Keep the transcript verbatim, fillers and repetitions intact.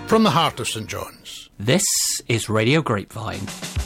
From the heart of St John's. This is Radio Grapevine.